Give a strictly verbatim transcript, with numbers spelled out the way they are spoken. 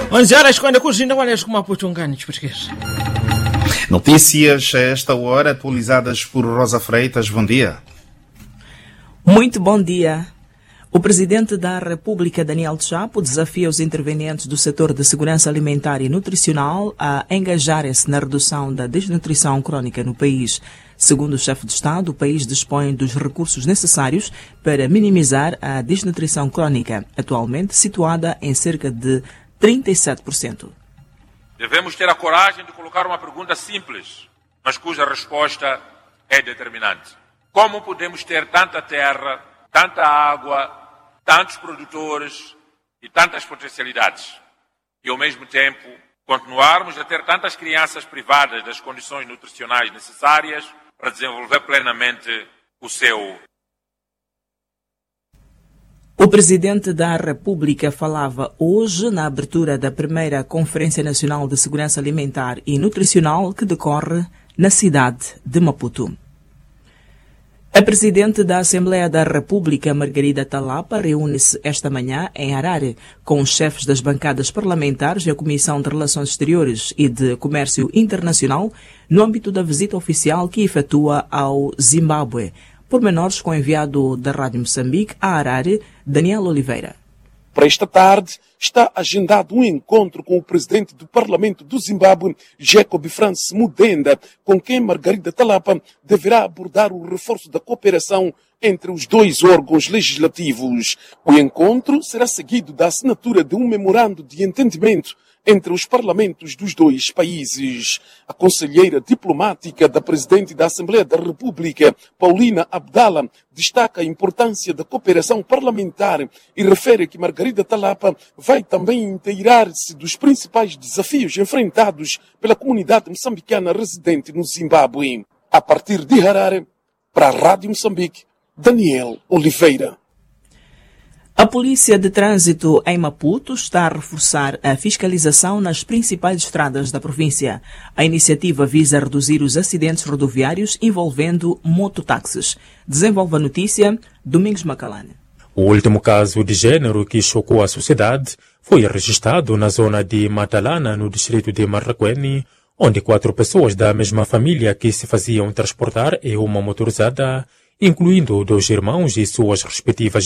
onze horas quando cozinha, olhas como a puchungani de português. Notícias a esta hora atualizadas por Rosa Freitas. Bom dia. Muito bom dia. O presidente da República, Daniel Chapo, desafia os intervenientes do setor de segurança alimentar e nutricional a engajarem-se na redução da desnutrição crónica no país. Segundo o chefe de Estado, o país dispõe dos recursos necessários para minimizar a desnutrição crónica, atualmente situada em cerca de trinta e sete por cento. Devemos ter a coragem de colocar uma pergunta simples, mas cuja resposta é determinante. Como podemos ter tanta terra, tanta água, tantos produtores e tantas potencialidades e, ao mesmo tempo, continuarmos a ter tantas crianças privadas das condições nutricionais necessárias para desenvolver plenamente o seu? O presidente da República falava hoje na abertura da primeira Conferência Nacional de Segurança Alimentar e Nutricional que decorre na cidade de Maputo. A presidente da Assembleia da República, Margarida Talapa, reúne-se esta manhã em Harare com os chefes das bancadas parlamentares e a Comissão de Relações Exteriores e de Comércio Internacional no âmbito da visita oficial que efetua ao Zimbábue. Pormenores com o enviado da Rádio Moçambique a Harare, Daniel Oliveira. Para esta tarde está agendado um encontro com o presidente do Parlamento do Zimbábue, Jacob Francis Mudenda, com quem Margarida Talapa deverá abordar o reforço da cooperação entre os dois órgãos legislativos. O encontro será seguido da assinatura de um memorando de entendimento entre os parlamentos dos dois países. A conselheira diplomática da presidente da Assembleia da República, Paulina Abdala, destaca a importância da cooperação parlamentar e refere que Margarida Talapa vai também inteirar-se dos principais desafios enfrentados pela comunidade moçambicana residente no Zimbábue. A partir de Harare, para a Rádio Moçambique, Daniel Oliveira. A Polícia de Trânsito em Maputo está a reforçar a fiscalização nas principais estradas da província. A iniciativa visa reduzir os acidentes rodoviários envolvendo mototáxis. Desenvolve a notícia Domingos Macalane. O último caso de gênero que chocou a sociedade foi registrado na zona de Matalana, no distrito de Marraquene, onde quatro pessoas da mesma família que se faziam transportar em uma motorizada, incluindo dois irmãos e suas respectivas